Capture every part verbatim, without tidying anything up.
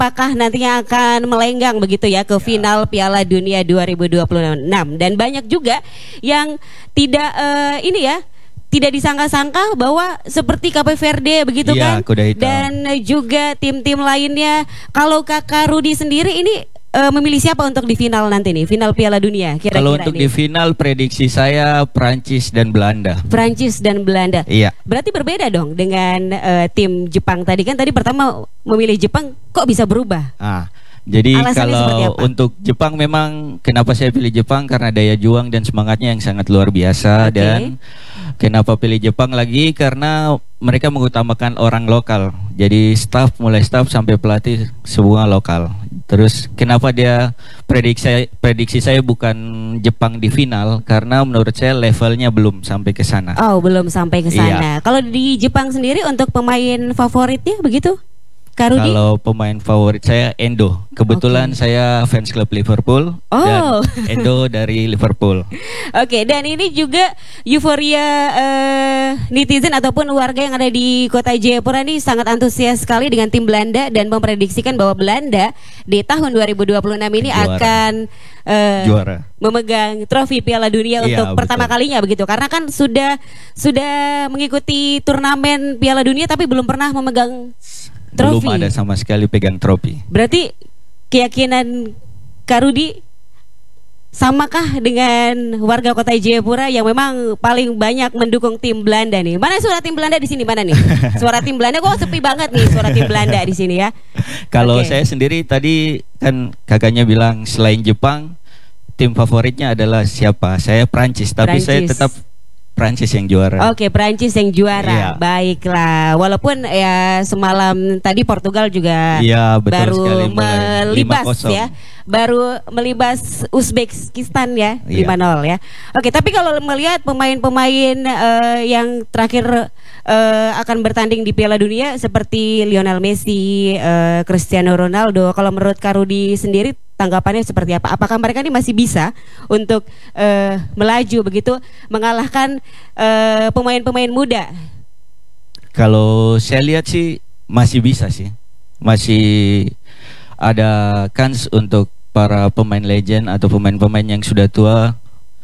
siapakah nantinya akan melenggang begitu ya ke final Piala Dunia dua ribu dua puluh enam. Dan banyak juga yang tidak uh, ini ya, tidak disangka-sangka bahwa seperti Cape Verde begitu ya, kan, dan juga tim-tim lainnya. Kalau Kakak Rudi sendiri ini Uh, memilih siapa untuk di final nanti nih, final Piala Dunia kira-kira? Kalau untuk ini? di final prediksi saya Prancis dan Belanda. Prancis dan Belanda. Iya. Berarti berbeda dong dengan uh, tim Jepang tadi kan, tadi pertama memilih Jepang, kok bisa berubah? Ah, jadi Alasannya kalau untuk Jepang memang kenapa saya pilih Jepang karena daya juang dan semangatnya yang sangat luar biasa. Okay. Dan kenapa pilih Jepang lagi karena mereka mengutamakan orang lokal. Jadi staff, mulai staff sampai pelatih semua lokal. Terus kenapa dia prediksi saya, prediksi saya bukan Jepang di final karena menurut saya levelnya belum sampai ke sana. Oh, belum sampai ke sana. Iya. Kalau di Jepang sendiri untuk pemain favoritnya begitu? Kak Rudi? Kalau pemain favorit saya Endo. Kebetulan okay. saya fans klub Liverpool. Oh. Dan Endo dari Liverpool. Oke, okay, dan ini juga euforia uh, netizen ataupun warga yang ada di kota Jayapura ini sangat antusias sekali dengan tim Belanda dan memprediksikan bahwa Belanda di tahun dua ribu dua puluh enam ini Juara. akan uh, Juara. memegang trofi Piala Dunia iya, untuk pertama betul. kalinya begitu. Karena kan sudah sudah mengikuti turnamen Piala Dunia tapi belum pernah memegang trofi. Belum ada sama sekali pegang trofi. Berarti keyakinan Kak Rudi samakah dengan warga kota Jayapura yang memang paling banyak mendukung tim Belanda nih? Mana suara tim Belanda di sini? Mana nih? Suara tim Belanda kok sepi banget nih suara tim Belanda di sini ya. Kalau okay. saya sendiri tadi kan kakaknya bilang selain Jepang tim favoritnya adalah siapa? Saya Prancis, tapi Prancis. saya tetap Prancis yang juara. Oke, okay, Prancis yang juara. Iya. Baiklah. Walaupun ya semalam tadi Portugal juga iya, betul baru sekali, melibas ya. Baru melibas Uzbekistan ya, iya. lima nol ya. Oke, okay, tapi kalau melihat pemain-pemain uh, yang terakhir uh, akan bertanding di Piala Dunia seperti Lionel Messi, uh, Cristiano Ronaldo, kalau menurut Kak Rudi sendiri tanggapannya seperti apa? Apakah mereka ini masih bisa untuk uh, melaju begitu mengalahkan pemain-pemain uh, muda? Kalau saya lihat sih masih bisa sih. Masih ada kans untuk para pemain legend atau pemain-pemain yang sudah tua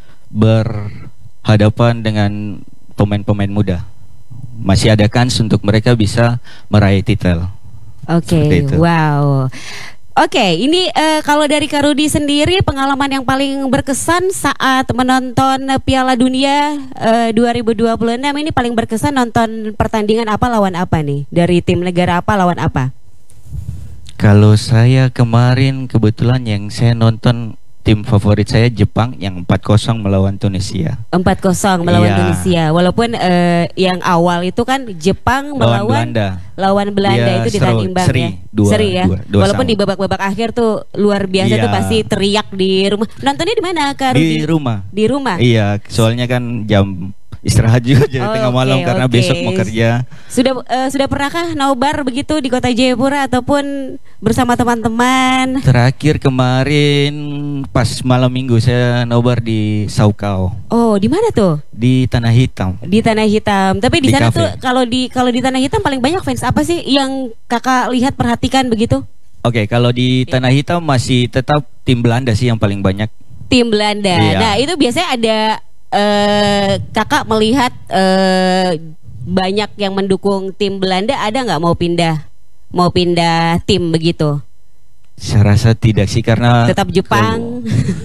berhadapan dengan pemain-pemain muda. Masih ada kans untuk mereka bisa meraih titel. Oke, okay, wow. Oke, okay, ini uh, kalau dari Kak Rudi sendiri pengalaman yang paling berkesan saat menonton Piala Dunia uh, dua ribu dua puluh enam ini paling berkesan nonton pertandingan apa lawan apa nih? Dari tim negara apa lawan apa? Kalau saya kemarin kebetulan yang saya nonton tim favorit saya Jepang yang empat kosong melawan Tunisia. empat kosong melawan iya. Tunisia. Walaupun uh, yang awal itu kan Jepang lawan melawan Belanda. Lawan Belanda iya, itu ditanding imbang seri, ya. Dua, seri ya. Dua, dua Walaupun sama. di babak-babak akhir tuh luar biasa iya. tuh pasti teriak di rumah. Nontonnya di mana Kak Rudi? Di rumah. Di rumah. Iya, soalnya kan jam istirahat juga jadi oh, tengah okay, malam karena okay. besok mau kerja. Sudah uh, sudah pernahkah nobar begitu di kota Jayapura ataupun bersama teman-teman? Terakhir kemarin pas malam minggu saya nobar di Saukau. Oh, di mana tuh? Di Tanah Hitam. Di Tanah Hitam. Tapi di, di sana cafe. Tuh kalau di kalau di Tanah Hitam paling banyak fans apa sih yang Kakak lihat perhatikan begitu? Oke, okay, kalau di Tanah Hitam masih tetap tim Belanda sih yang paling banyak. Tim Belanda. Iya. Nah, itu biasanya ada Uh, Kakak melihat uh, banyak yang mendukung tim Belanda, ada nggak mau pindah mau pindah tim begitu? Saya rasa tidak sih karena tetap Jepang.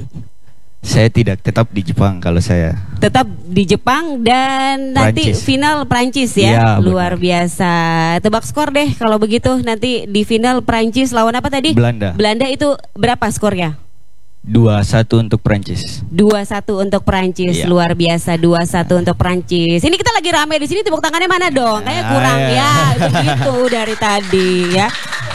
Saya tidak tetap di Jepang kalau saya. Tetap di Jepang dan nanti Prancis. Final Prancis ya, ya luar benar. biasa. Tebak skor deh kalau begitu nanti di final Prancis lawan apa tadi? Belanda. Belanda itu berapa skornya? dua satu untuk Prancis. dua satu untuk Prancis, iya. Luar biasa dua satu untuk Prancis. Ini kita lagi rame di sini, tepuk tangannya mana dong? Kayak kurang ah, ya, begitu dari tadi ya.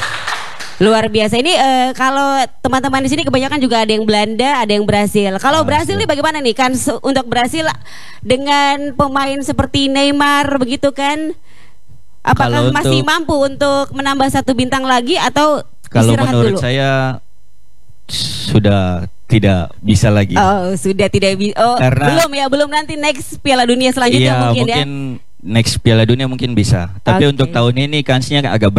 Luar biasa. Ini uh, kalau teman-teman di sini kebanyakan juga ada yang Belanda, ada yang Brasil. Kalau Brasil nih bagaimana nih kan untuk Brasil dengan pemain seperti Neymar begitu kan? Apakah kalau masih untuk, mampu untuk menambah satu bintang lagi atau kalau istirahat menurut dulu? Saya sudah tidak bisa lagi. Oh, sudah tidak bisa. Oh, karena, belum ya, belum nanti next Piala Dunia selanjutnya iya, mungkin, mungkin ya. Next Piala Dunia mungkin bisa. Tapi okay. untuk tahun ini kansnya agak berat.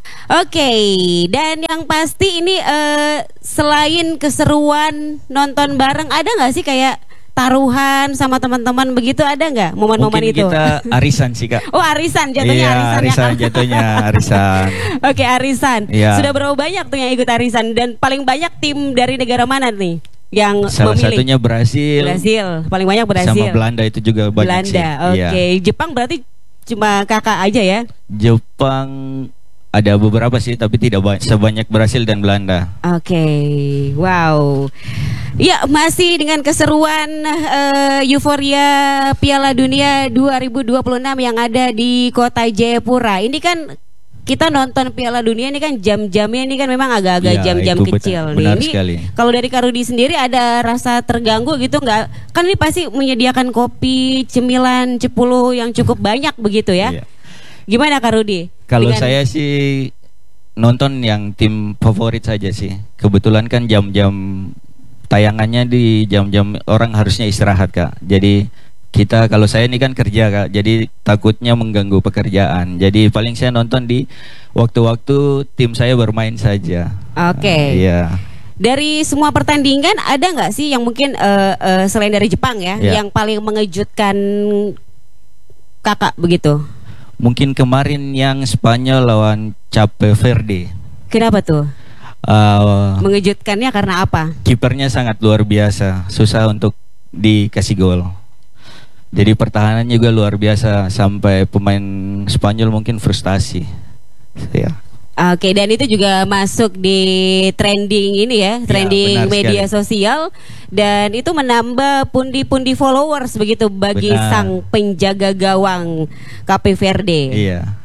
Oke, dan yang pasti ini uh, selain keseruan nonton bareng, ada nggak sih kayak taruhan sama teman-teman begitu, ada nggak momen-momen itu? Mungkin kita arisan sih Kak. Oh arisan, jatuhnya iya, arisan, arisan ya, jatuhnya arisan. Oke arisan. Iya. Sudah berapa banyak tuh yang ikut arisan dan paling banyak tim dari negara mana nih yang Salah memilih? satunya Brasil. Brasil, paling banyak Brasil. Sama Belanda itu juga banyak Belanda, sih. oke. Iya. Jepang berarti cuma kakak aja ya? Jepang ada beberapa sih, tapi tidak banyak sebanyak Brasil dan Belanda. Oke, wow. Ya, masih dengan keseruan uh, euforia Piala Dunia dua ribu dua puluh enam yang ada di kota Jayapura. Ini kan kita nonton Piala Dunia ini kan jam-jamnya ini kan memang agak-agak Ya, jam-jam itu kecil benar, nih. benar Ini sekali. kalau dari Kak Rudi sendiri ada rasa terganggu gitu nggak? Kan ini pasti menyediakan kopi, cemilan, cepuluh yang cukup banyak begitu ya? Iya. Gimana Kak Rudi? Kalau Dengan- saya sih nonton yang tim favorit saja sih. Kebetulan kan jam-jam tayangannya di jam-jam orang harusnya istirahat Kak. Jadi kita, kalau saya ini kan kerja Kak, jadi takutnya mengganggu pekerjaan. Jadi paling saya nonton di waktu-waktu tim saya bermain saja. Oke. Iya. Dari semua pertandingan ada nggak sih yang mungkin uh, uh, selain dari Jepang ya, Ya. yang paling mengejutkan kakak begitu? Mungkin kemarin yang Spanyol lawan Cape Verde. Kenapa tuh? Uh, Mengejutkannya karena apa? kipernya sangat luar biasa, susah untuk dikasih gol. Jadi pertahanan juga luar biasa sampai pemain Spanyol mungkin frustasi. Ya. Oke, dan itu juga masuk di trending ini ya, trending benar media sekali. sosial, dan itu menambah pundi-pundi followers begitu bagi Benar. sang penjaga gawang Cape Verde. Iya.